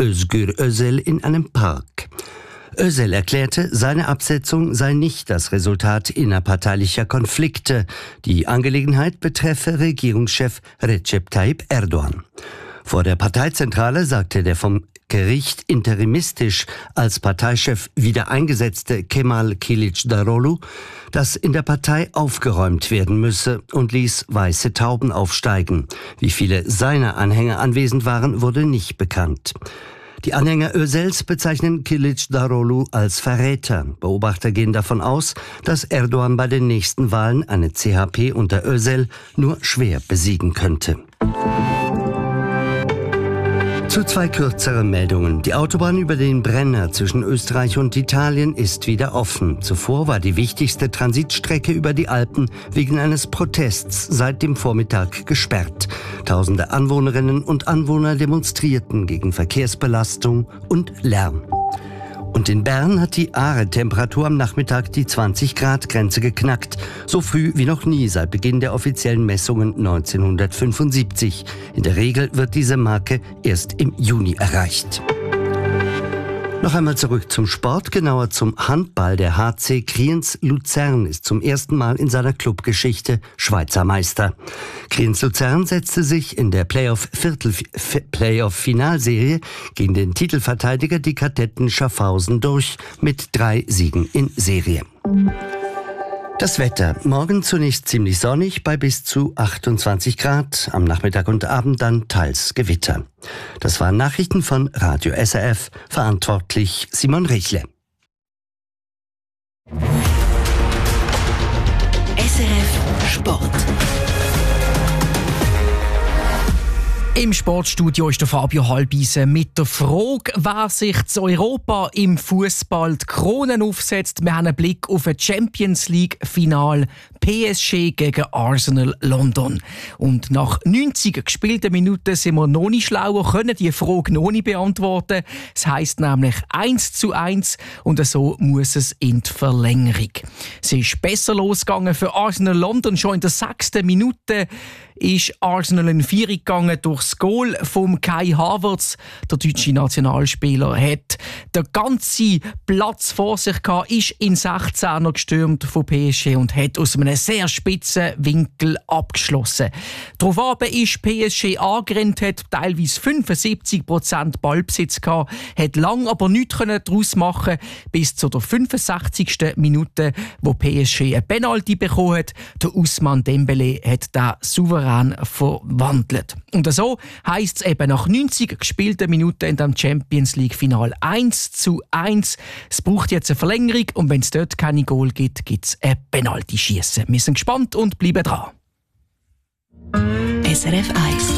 Özgür Özel in einem Park. Özel erklärte, seine Absetzung sei nicht das Resultat innerparteilicher Konflikte. Die Angelegenheit betreffe Regierungschef Recep Tayyip Erdogan. Vor der Parteizentrale sagte der vom Gericht interimistisch als Parteichef wieder eingesetzte Kemal Kılıçdaroğlu, dass in der Partei aufgeräumt werden müsse und ließ weiße Tauben aufsteigen. Wie viele seiner Anhänger anwesend waren, wurde nicht bekannt. Die Anhänger Özels bezeichnen Kılıçdaroğlu als Verräter. Beobachter gehen davon aus, dass Erdogan bei den nächsten Wahlen eine CHP unter Özel nur schwer besiegen könnte. Zu zwei kürzeren Meldungen. Die Autobahn über den Brenner zwischen Österreich und Italien ist wieder offen. Zuvor war die wichtigste Transitstrecke über die Alpen wegen eines Protests seit dem Vormittag gesperrt. Tausende Anwohnerinnen und Anwohner demonstrierten gegen Verkehrsbelastung und Lärm. Und in Bern hat die Aare-Temperatur am Nachmittag die 20-Grad-Grenze geknackt. So früh wie noch nie seit Beginn der offiziellen Messungen 1975. In der Regel wird diese Marke erst im Juni erreicht. Noch einmal zurück zum Sport, genauer zum Handball. Der HC Kriens-Luzern ist zum ersten Mal in seiner Clubgeschichte Schweizer Meister. Kriens-Luzern setzte sich in der Playoff-Finalserie gegen den Titelverteidiger, die Kadetten Schaffhausen, durch mit 3 Siegen in Serie. Das Wetter. Morgen zunächst ziemlich sonnig bei bis zu 28 Grad. Am Nachmittag und Abend dann teils Gewitter. Das waren Nachrichten von Radio SRF. Verantwortlich Simon Rechle. SRF Sport. Im Sportstudio ist der Fabio Halbisen mit der Frage, wer sich zu Europa im Fußball die Kronen aufsetzt. Wir haben einen Blick auf ein Champions League-Final PSG gegen Arsenal London. Und nach 90 gespielten Minuten sind wir noch nicht schlauer, können die Frage noch nicht beantworten. Es heisst nämlich 1:1 und so muss es in die Verlängerung. Es ist besser losgegangen für Arsenal London. Schon in der 6. Minute ist Arsenal in Führung gegangen durchs Goal von Kai Havertz. Der deutsche Nationalspieler hat den ganzen Platz vor sich gehabt, ist in 16er gestürmt von PSG und hat aus einem sehr spitzen Winkel abgeschlossen. Daraufhin ist PSG angerannt, hat teilweise 75% Ballbesitz gehabt, hat lang aber nichts daraus machen bis zu der 65. Minute, wo PSG eine Penalty bekommen hat. Der Ousmane Dembélé hat den souverän verwandelt. Und so heisst es eben nach 90 gespielten Minuten in dem Champions League Final 1:1. Es braucht jetzt eine Verlängerung und wenn es dort keine Goal gibt, gibt es ein Penalty-Schiessen. Wir sind gespannt und bleiben dran. SRF 1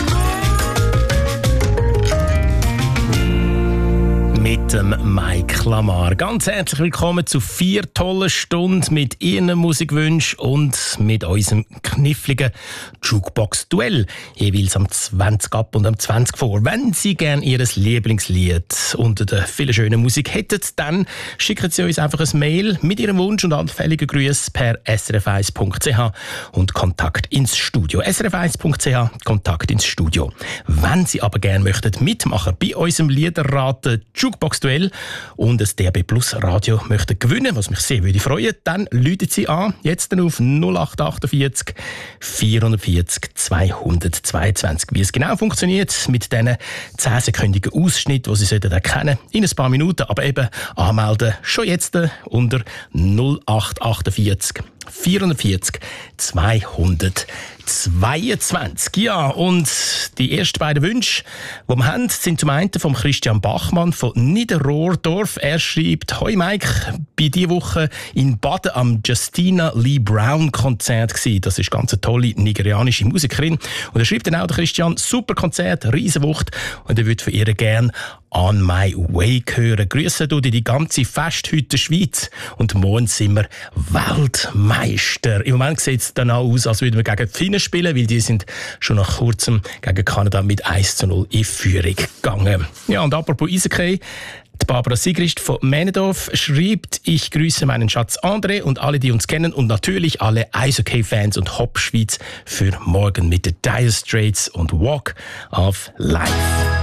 mit dem Mike Lamar. Ganz herzlich willkommen zu 4 tollen Stunden mit Ihren Musikwünschen und mit unserem kniffligen Jukebox-Duell. Jeweils am 20 ab und am 20 vor. Wenn Sie gerne Ihr Lieblingslied unter der vielen schönen Musik hätten, dann schicken Sie uns einfach ein Mail mit Ihrem Wunsch und anfälligen Grüßen per srf1.ch und Kontakt ins Studio. srf1.ch, Kontakt ins Studio. Wenn Sie aber gerne möchten mitmachen bei unserem Liederraten Jukebox-Duell und ein DAB Plus Radio möchten gewinnen, was mich sehr würde freuen, dann läuten Sie an, jetzt auf 0848 440 222. Wie es genau funktioniert mit diesen 10-sekündigen Ausschnitten, die Sie sollten erkennen, in ein paar Minuten, aber eben anmelden, schon jetzt unter 0848 440 222. Ja, und die ersten beiden Wünsche, die wir haben, sind zum einen von Christian Bachmann von Niederrohrdorf. Er schreibt: «Hoi Mike, bei dieser Woche in Baden am Justina Lee Brown Konzert gsi. Das ist ganz eine tolle nigerianische Musikerin.» Und er schreibt dann auch, der Christian: «Super Konzert, Riesenwucht. Und er würde von ihr gerne On My Way hören. Grüße du die ganze Festhütte Schweiz. Und morgen sind wir Weltmeister.» Im Moment sieht es dann auch aus, als würden wir gegen die Finnen spielen, weil die sind schon nach kurzem gegen Kanada mit 1:0 in Führung gegangen. Ja, und apropos Eishockey, die Barbara Sigrist von Männendorf schreibt: «Ich grüße meinen Schatz André und alle, die uns kennen und natürlich alle Eishockey-Fans und Hop Schweiz für morgen mit den Dire Straits und Walk of Life.»